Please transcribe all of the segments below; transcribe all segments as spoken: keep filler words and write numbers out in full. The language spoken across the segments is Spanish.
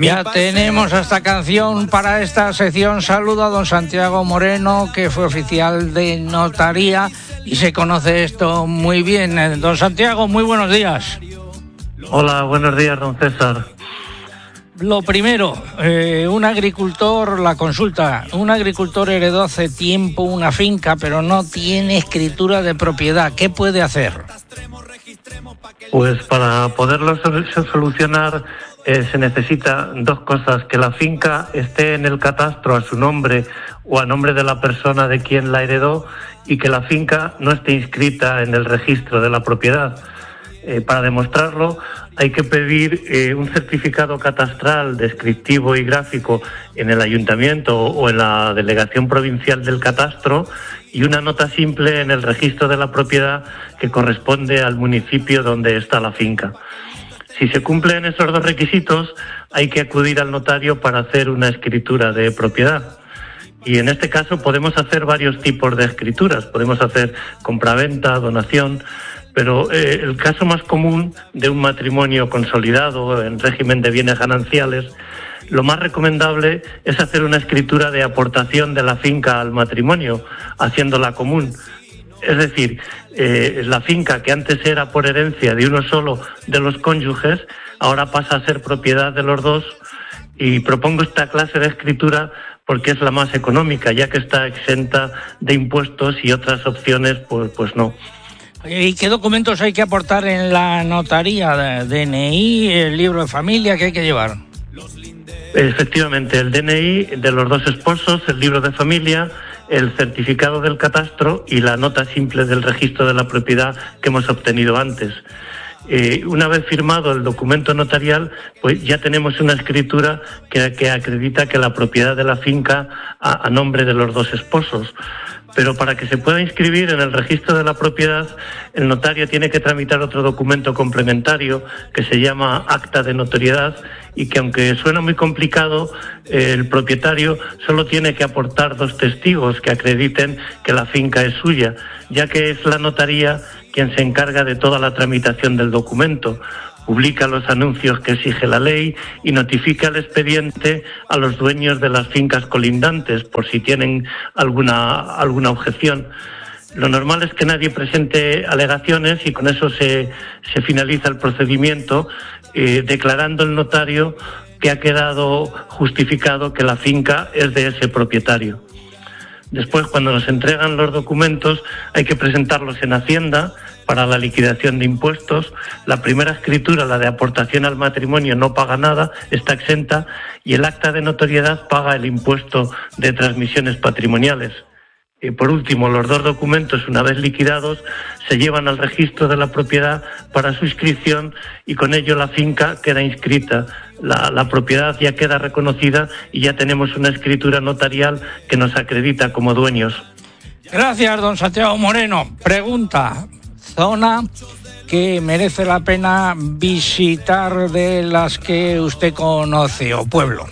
Ya tenemos esta canción para esta sección. Saludo a don Santiago Moreno, que fue oficial de notaría y se conoce esto muy bien. Don Santiago, muy buenos días. Hola, buenos días, don César. Lo primero, eh, un agricultor, la consulta, un agricultor heredó hace tiempo una finca, pero no tiene escritura de propiedad. ¿Qué puede hacer? Pues para poderlo solucionar eh, se necesita dos cosas: que la finca esté en el catastro a su nombre o a nombre de la persona de quien la heredó, y que la finca no esté inscrita en el registro de la propiedad. Eh, para demostrarlo hay que pedir eh, un certificado catastral descriptivo y gráfico en el ayuntamiento o en la delegación provincial del catastro, y una nota simple en el registro de la propiedad que corresponde al municipio donde está la finca. Si se cumplen esos dos requisitos, hay que acudir al notario para hacer una escritura de propiedad. Y en este caso podemos hacer varios tipos de escrituras. Podemos hacer compraventa, donación, pero eh, el caso más común de un matrimonio consolidado en régimen de bienes gananciales, lo más recomendable es hacer una escritura de aportación de la finca al matrimonio, haciéndola común. Es decir, eh, la finca, que antes era por herencia de uno solo de los cónyuges, ahora pasa a ser propiedad de los dos, y propongo esta clase de escritura porque es la más económica, ya que está exenta de impuestos y otras opciones pues, pues no. ¿Y qué documentos hay que aportar en la notaría? D N I, el libro de familia, ¿qué hay que llevar? Efectivamente, el D N I de los dos esposos, el libro de familia, el certificado del catastro y la nota simple del registro de la propiedad que hemos obtenido antes. Eh, una vez firmado el documento notarial, pues ya tenemos una escritura que, que acredita que la propiedad de la finca a, a nombre de los dos esposos. Pero para que se pueda inscribir en el registro de la propiedad, el notario tiene que tramitar otro documento complementario que se llama acta de notoriedad, y que, aunque suena muy complicado, eh, el propietario solo tiene que aportar dos testigos que acrediten que la finca es suya, ya que es la notaría quien se encarga de toda la tramitación del documento. Publica los anuncios que exige la ley y notifica el expediente a los dueños de las fincas colindantes por si tienen alguna, alguna objeción. Lo normal es que nadie presente alegaciones, y con eso se, se finaliza el procedimiento, eh, declarando el notario que ha quedado justificado que la finca es de ese propietario. Después, cuando nos entregan los documentos, hay que presentarlos en Hacienda para la liquidación de impuestos. La primera escritura, la de aportación al matrimonio, no paga nada, está exenta, y el acta de notoriedad paga el impuesto de transmisiones patrimoniales. Y por último, los dos documentos, una vez liquidados, se llevan al registro de la propiedad para su inscripción, y con ello la finca queda inscrita. La, la propiedad ya queda reconocida y ya tenemos una escritura notarial que nos acredita como dueños. Gracias, don Santiago Moreno. Pregunta: zona que merece la pena visitar de las que usted conoce, o pueblo.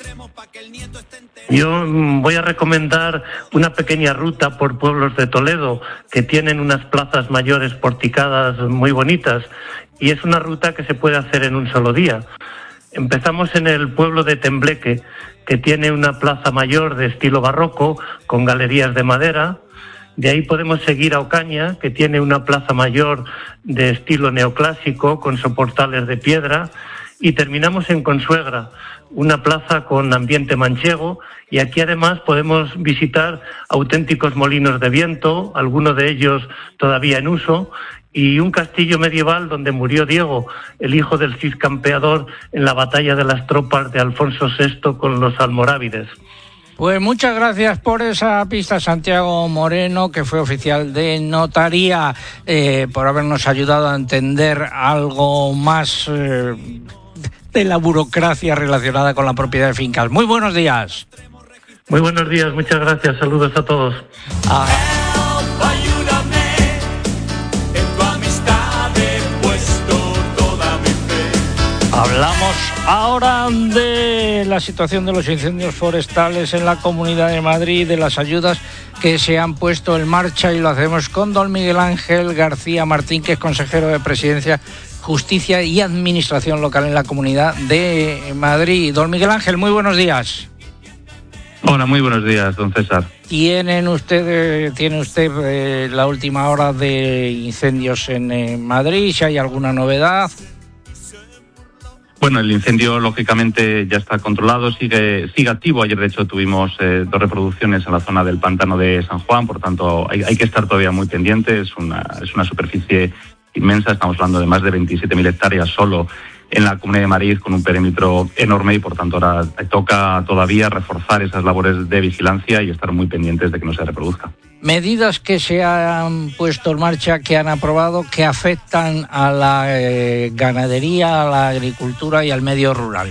Yo voy a recomendar una pequeña ruta por pueblos de Toledo que tienen unas plazas mayores porticadas muy bonitas, y es una ruta que se puede hacer en un solo día. Empezamos en el pueblo de Tembleque, que tiene una plaza mayor de estilo barroco con galerías de madera. De ahí podemos seguir a Ocaña, que tiene una plaza mayor de estilo neoclásico con soportales de piedra, y terminamos en Consuegra, una plaza con ambiente manchego, y aquí además podemos visitar auténticos molinos de viento, algunos de ellos todavía en uso, y un castillo medieval donde murió Diego, el hijo del Cid Campeador, en la batalla de las tropas de Alfonso sexto con los almorávides. Pues muchas gracias por esa pista, Santiago Moreno, que fue oficial de notaría, eh, por habernos ayudado a entender algo más eh, de la burocracia relacionada con la propiedad de fincas. Muy buenos días. Muy buenos días, muchas gracias, saludos a todos. Ah. Hablamos ahora de la situación de los incendios forestales en la Comunidad de Madrid, de las ayudas que se han puesto en marcha, y lo hacemos con don Miguel Ángel García Martín, que es consejero de Presidencia, Justicia y Administración Local en la Comunidad de Madrid. Don Miguel Ángel, muy buenos días. Hola, muy buenos días, don César. ¿Tienen usted, ¿Tiene usted eh, la última hora de incendios en eh, Madrid? ¿Si hay alguna novedad? Bueno, el incendio lógicamente ya está controlado, sigue sigue activo. Ayer de hecho tuvimos eh, dos reproducciones en la zona del pantano de San Juan, por tanto hay, hay que estar todavía muy pendiente. Es una, es una superficie inmensa, estamos hablando de más de veintisiete mil hectáreas solo en la Comunidad de Madrid, con un perímetro enorme, y por tanto ahora toca todavía reforzar esas labores de vigilancia y estar muy pendientes de que no se reproduzca. Medidas que se han puesto en marcha, que han aprobado, que afectan a la eh, ganadería, a la agricultura y al medio rural.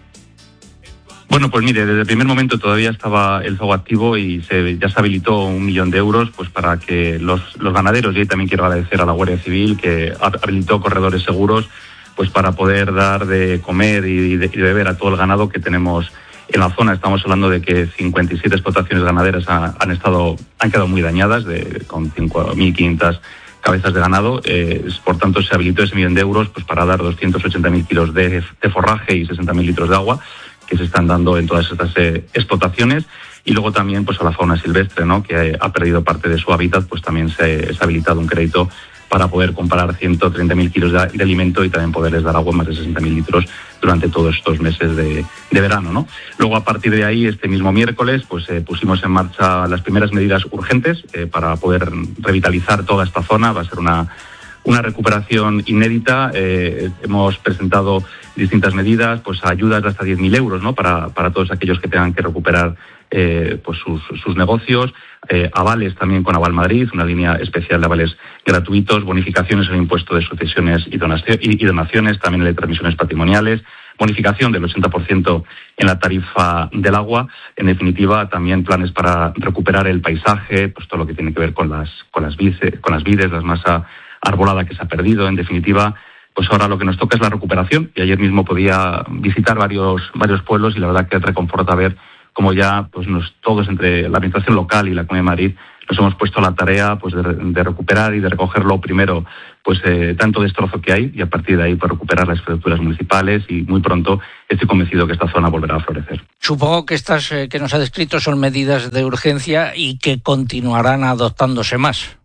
Bueno, pues mire, desde el primer momento todavía estaba el fuego activo y se, ya se habilitó un millón de euros pues para que los, los ganaderos, y ahí también quiero agradecer a la Guardia Civil que habilitó corredores seguros, pues para poder dar de comer y de, y de beber a todo el ganado que tenemos en la zona. Estamos hablando de que cincuenta y siete explotaciones ganaderas ha, han estado han quedado muy dañadas, de, con cinco mil quinientas cabezas de ganado. Eh, por tanto, se habilitó ese millón de euros pues para dar doscientos ochenta mil kilos de, de forraje y sesenta mil litros de agua que se están dando en todas estas eh, explotaciones. Y luego también pues a la fauna silvestre, ¿no?, que ha perdido parte de su hábitat, pues también se, se ha habilitado un crédito para poder comprar ciento treinta mil kilos de, de alimento y también poderles dar agua, más de sesenta mil litros durante todos estos meses de, de verano, ¿no? Luego, a partir de ahí, este mismo miércoles, pues eh, pusimos en marcha las primeras medidas urgentes eh, para poder revitalizar toda esta zona. Va a ser una, una recuperación inédita. Eh, hemos presentado distintas medidas, pues ayudas de hasta diez mil euros, ¿no?, para, para todos aquellos que tengan que recuperar eh, pues sus, sus negocios. Eh, avales también con Aval Madrid, una línea especial de avales gratuitos, bonificaciones en el impuesto de sucesiones y, donación, y, y donaciones, también en el de transmisiones patrimoniales, bonificación del ochenta por ciento en la tarifa del agua. En definitiva, también planes para recuperar el paisaje, pues todo lo que tiene que ver con las con las vides, con las vides, la masa arbolada que se ha perdido. En definitiva, pues ahora lo que nos toca es la recuperación, y ayer mismo podía visitar varios varios pueblos y la verdad que reconforta ver como ya pues nos, todos entre la administración local y la Comunidad de Madrid nos hemos puesto a la tarea pues de, de recuperar y de recoger lo primero, pues eh, tanto destrozo que hay, y a partir de ahí pues recuperar las infraestructuras municipales, y muy pronto estoy convencido que esta zona volverá a florecer. Supongo que estas eh, que nos ha descrito son medidas de urgencia y que continuarán adoptándose más.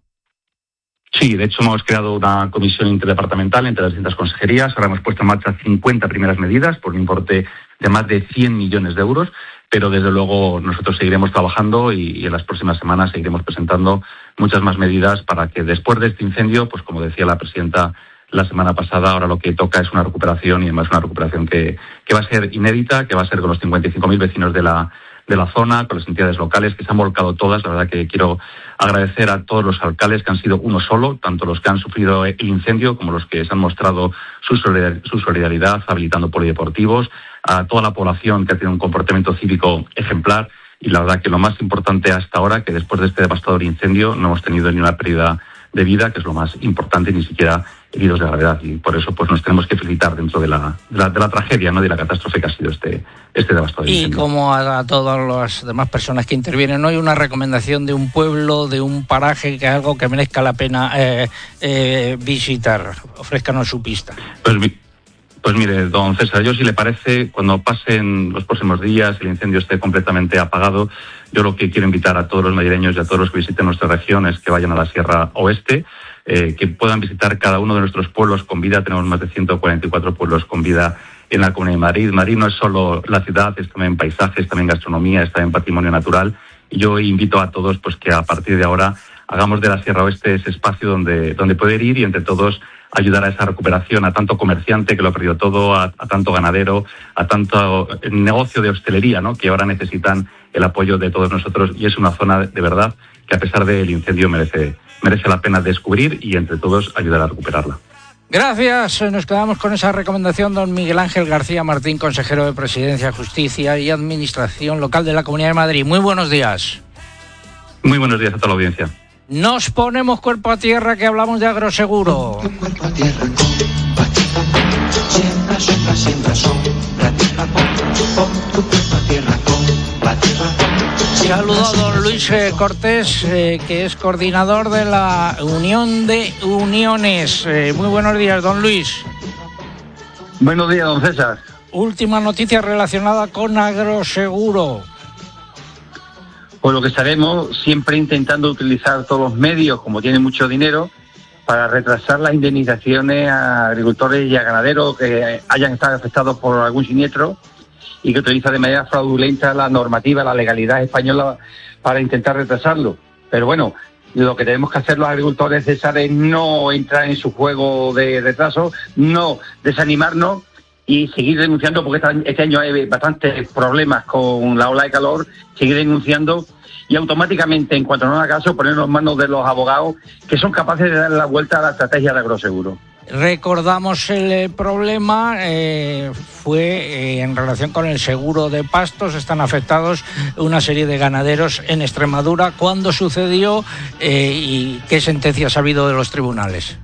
Sí, de hecho hemos creado una comisión interdepartamental entre las distintas consejerías. Ahora hemos puesto en marcha cincuenta primeras medidas por un importe de más de cien millones de euros, pero desde luego nosotros seguiremos trabajando y, y en las próximas semanas seguiremos presentando muchas más medidas para que después de este incendio, pues como decía la presidenta la semana pasada, ahora lo que toca es una recuperación, y además una recuperación que, que va a ser inédita, que va a ser con los cincuenta y cinco mil vecinos de la de la zona, con las entidades locales que se han volcado todas. La verdad que quiero agradecer a todos los alcaldes, que han sido uno solo, tanto los que han sufrido el incendio como los que se han mostrado su solidaridad habilitando polideportivos, a toda la población que ha tenido un comportamiento cívico ejemplar. Y la verdad que lo más importante hasta ahora, que después de este devastador incendio no hemos tenido ni una pérdida de vida, que es lo más importante, ni siquiera heridos de gravedad, y por eso pues nos tenemos que felicitar dentro de la, de la, de la tragedia, ¿no?, de la catástrofe que ha sido este, este devastador incendio. Y como a, a todas las demás personas que intervienen, ¿no hay una recomendación de un pueblo, de un paraje, que es algo que merezca la pena eh, eh, visitar? Ofrézcanos su pista. Pues, pues mire, don César, yo si le parece, cuando pasen los próximos días, el incendio esté completamente apagado, yo lo que quiero invitar a todos los madrileños y a todos los que visiten nuestra región es que vayan a la Sierra Oeste, eh, que puedan visitar cada uno de nuestros pueblos con vida. Tenemos más de ciento cuarenta y cuatro pueblos con vida en la Comunidad de Madrid. Madrid no es solo la ciudad, es también paisajes, también gastronomía, es también patrimonio natural. Y yo invito a todos pues que a partir de ahora hagamos de la Sierra Oeste ese espacio donde, donde poder ir y entre todos ayudar a esa recuperación, a tanto comerciante que lo ha perdido todo, a, a tanto ganadero, a tanto negocio de hostelería, ¿no?, que ahora necesitan el apoyo de todos nosotros. Y es una zona de verdad que a pesar del incendio merece, merece la pena descubrir y entre todos ayudar a recuperarla. Gracias. Nos quedamos con esa recomendación, don Miguel Ángel García Martín, consejero de Presidencia, Justicia y Administración Local de la Comunidad de Madrid. Muy buenos días. Muy buenos días a toda la audiencia. Nos ponemos cuerpo a tierra, que hablamos de agroseguro. Tu cuerpo a tierra con siembra, siembra, siembra, sombra, tierra, pon tu cuerpo a tierra con la tierra. Saludo a don Luis eh, Cortés, eh, que es coordinador de la Unión de Uniones. Eh, muy buenos días, don Luis. Buenos días, don César. Última noticia relacionada con Agroseguro. Pues lo que estaremos siempre intentando utilizar todos los medios, como tiene mucho dinero, para retrasar las indemnizaciones a agricultores y a ganaderos que hayan estado afectados por algún siniestro y que utiliza de manera fraudulenta la normativa, la legalidad española para intentar retrasarlo. Pero bueno, lo que tenemos que hacer los agricultores, César, es no entrar en su juego de retraso, no desanimarnos y seguir denunciando, porque este año hay bastantes problemas con la ola de calor, seguir denunciando y automáticamente, en cuanto no haga caso, ponernos en manos de los abogados que son capaces de dar la vuelta a la estrategia de Agroseguro. Recordamos el problema, eh, fue eh, en relación con el seguro de pastos. Están afectados una serie de ganaderos en Extremadura. ¿Cuándo sucedió eh, y qué sentencias ha habido de los tribunales?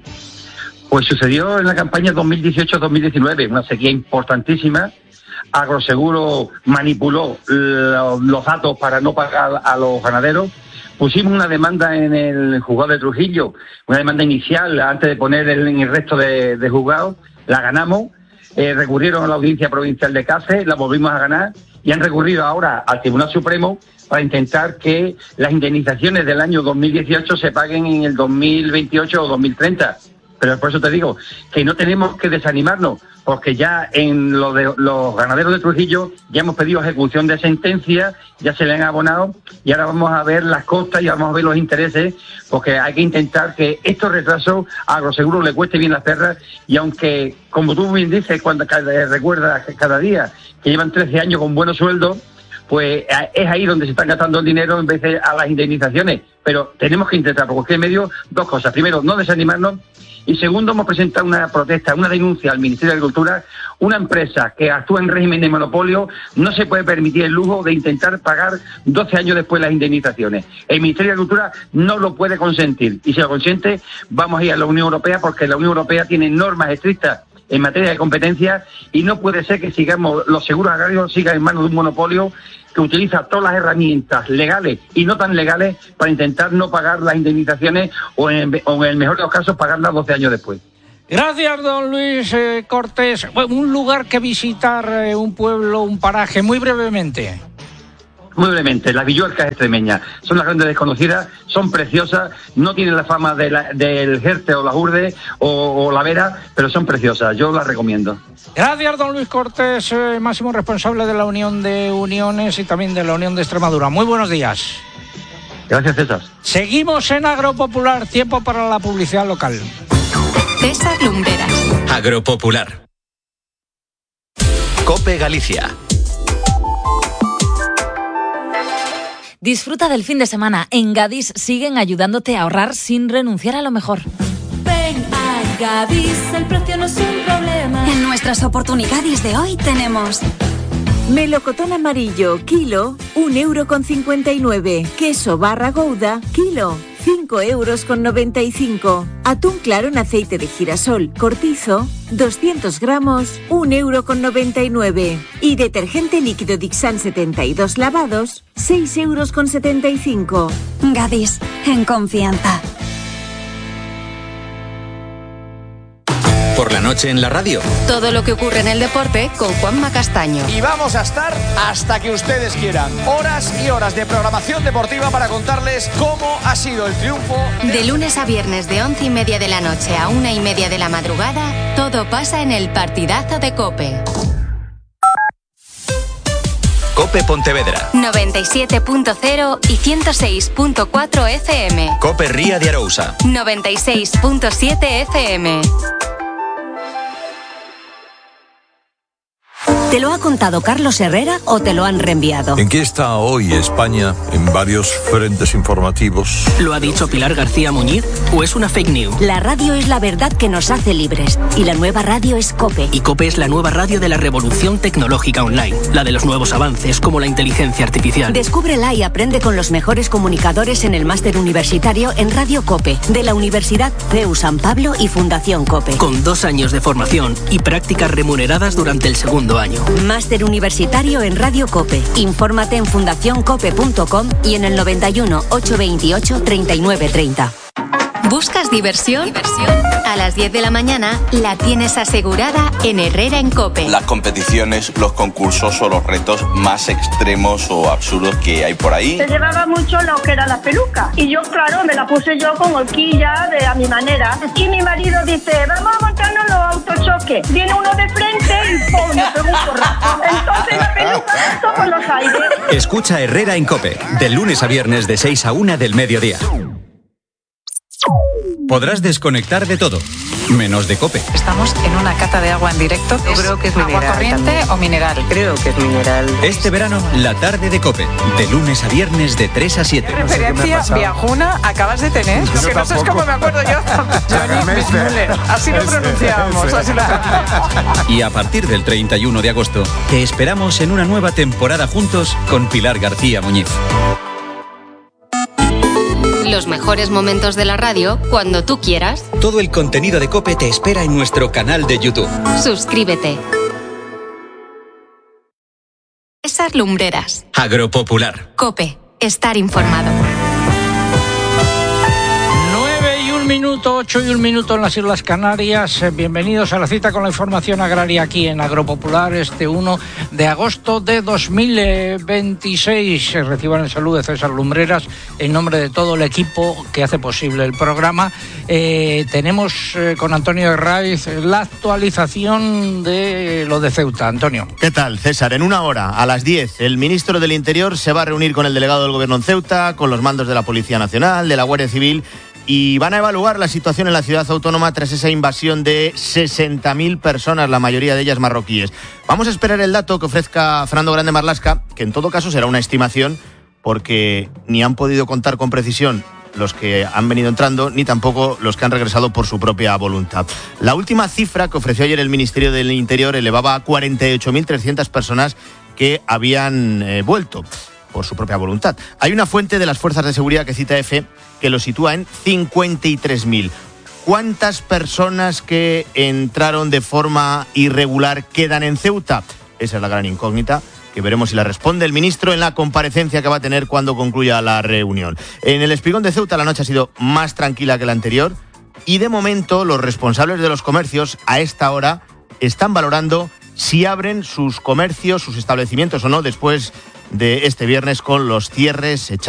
Pues sucedió en la campaña dos mil dieciocho dos mil diecinueve, una sequía importantísima. Agroseguro manipuló los datos para no pagar a los ganaderos. Pusimos una demanda en el juzgado de Trujillo, una demanda inicial antes de poner el, en el resto de, de juzgados. La ganamos, eh, recurrieron a la Audiencia Provincial de Cáceres, la volvimos a ganar y han recurrido ahora al Tribunal Supremo para intentar que las indemnizaciones del año dos mil dieciocho se paguen en el dos mil veintiocho o dos mil treinta. Pero por eso te digo que no tenemos que desanimarnos, porque ya en lo de los ganaderos de Trujillo ya hemos pedido ejecución de sentencia, ya se le han abonado y ahora vamos a ver las costas y vamos a ver los intereses, porque hay que intentar que estos retrasos a Agroseguro le cueste bien las perras. Y aunque, como tú bien dices, cuando recuerdas cada día que llevan trece años con buenos sueldos, pues es ahí donde se están gastando el dinero en vez de a las indemnizaciones. Pero tenemos que intentar, por cualquier medio, dos cosas. Primero, no desanimarnos. Y segundo, hemos presentado una protesta, una denuncia al Ministerio de Agricultura. Una empresa que actúa en régimen de monopolio no se puede permitir el lujo de intentar pagar doce años después las indemnizaciones. El Ministerio de Agricultura no lo puede consentir. Y si lo consiente, vamos a ir a la Unión Europea, porque la Unión Europea tiene normas estrictas en materia de competencia y no puede ser que sigamos los seguros agrarios sigan en manos de un monopolio que utiliza todas las herramientas legales y no tan legales para intentar no pagar las indemnizaciones o en, o en el mejor de los casos pagarlas doce años después. Gracias, don Luis eh, Cortés. Bueno, un lugar que visitar, eh, un pueblo, un paraje, muy brevemente. Muy brevemente, las Villuercas extremeñas son las grandes desconocidas, son preciosas, no tienen la fama de la, del Jerte o la Urde o, o la Vera, pero son preciosas, yo las recomiendo. Gracias, don Luis Cortés, eh, máximo responsable de la Unión de Uniones y también de la Unión de Extremadura. Muy buenos días. Gracias, César. Seguimos en Agropopular, tiempo para la publicidad local. César Lumberas. Agropopular. COPE Galicia. Disfruta del fin de semana. En Gadis siguen ayudándote a ahorrar sin renunciar a lo mejor. Ven a Gadis, el precio no es un problema. En nuestras oportunidades de hoy tenemos melocotón amarillo, kilo, un euro con cincuenta y nueve. Queso barra Gouda, kilo, cinco euros con noventa y cinco. Atún claro en aceite de girasol, cortizo, doscientos gramos, un euro con noventa y nueve. Y detergente líquido Dixan setenta y dos lavados, seis euros con setenta y cinco. Gadis, en confianza. Por la noche en la radio. Todo lo que ocurre en el deporte con Juanma Castaño. Y vamos a estar hasta que ustedes quieran. Horas y horas de programación deportiva para contarles cómo ha sido el triunfo. De, de lunes a viernes de once y media de la noche a una y media de la madrugada, todo pasa en el partidazo de COPE. COPE Pontevedra. noventa y siete punto cero y ciento seis punto cuatro F M. COPE Ría de Arousa. noventa y seis punto siete F M. ¿Te lo ha contado Carlos Herrera o te lo han reenviado? ¿En qué está hoy España en varios frentes informativos? ¿Lo ha dicho Pilar García Muñiz o es una fake news? La radio es la verdad que nos hace libres y la nueva radio es COPE. Y COPE es la nueva radio de la revolución tecnológica online, la de los nuevos avances como la inteligencia artificial. Descúbrela y aprende con los mejores comunicadores en el máster universitario en Radio COPE de la Universidad C E U San Pablo y Fundación COPE. Con dos años de formación y prácticas remuneradas durante el segundo año. Máster universitario en Radio COPE. Infórmate en fundación cope punto com y en el noventa y uno, ochocientos veintiocho, treinta y nueve treinta. ¿Buscas diversión? A las diez de la mañana la tienes asegurada en Herrera en COPE. Las competiciones, los concursos o los retos más extremos o absurdos que hay por ahí. Se llevaba mucho lo que era la peluca. Y yo, claro, me la puse yo con horquilla de a mi manera. Y mi marido dice, vamos a montarnos los autochoques. Viene uno de frente y ¡pum! Me pegó un porrazo. Entonces la peluca pasó por los aires. Escucha Herrera en COPE, de lunes a viernes de seis a una del mediodía. Podrás desconectar de todo, menos de COPE. Estamos en una cata de agua en directo. Yo creo que es agua mineral corriente también. O mineral. Creo que es mineral. Este verano, la tarde de COPE, de lunes a viernes de tres a siete. ¿Qué referencia viajuna acabas de tener? Lo que no sé es cómo me acuerdo yo. Johnny Müller. Así lo pronunciábamos. Así lo pronunciábamos. Y a partir del treinta y uno de agosto, te esperamos en una nueva temporada juntos con Pilar García Muñiz. Los mejores momentos de la radio cuando tú quieras. Todo el contenido de COPE te espera en nuestro canal de YouTube. Suscríbete. Esas lumbreras. Agropopular. COPE. Estar informado. Un minuto, ocho y un minuto en las Islas Canarias. Bienvenidos a la cita con la información agraria aquí en Agropopular este uno de agosto de dos mil veintiséis. Reciban el saludo de César Lumbreras en nombre de todo el equipo que hace posible el programa. Eh, tenemos eh, con Antonio Herraiz la actualización de lo de Ceuta. Antonio. ¿Qué tal, César? En una hora, a las diez, el ministro del Interior se va a reunir con el delegado del Gobierno en Ceuta, con los mandos de la Policía Nacional, de la Guardia Civil, y van a evaluar la situación en la ciudad autónoma tras esa invasión de sesenta mil personas, la mayoría de ellas marroquíes. Vamos a esperar el dato que ofrezca Fernando Grande Marlasca, que en todo caso será una estimación, porque ni han podido contar con precisión los que han venido entrando, ni tampoco los que han regresado por su propia voluntad. La última cifra que ofreció ayer el Ministerio del Interior elevaba a cuarenta y ocho mil trescientas personas que habían eh, vuelto por su propia voluntad. Hay una fuente de las fuerzas de seguridad que cita EFE que lo sitúa en cincuenta y tres mil. ¿Cuántas personas que entraron de forma irregular quedan en Ceuta? Esa es la gran incógnita, que veremos si la responde el ministro en la comparecencia que va a tener cuando concluya la reunión. En el Espigón de Ceuta la noche ha sido más tranquila que la anterior y de momento los responsables de los comercios a esta hora están valorando si abren sus comercios, sus establecimientos o no después de este viernes con los cierres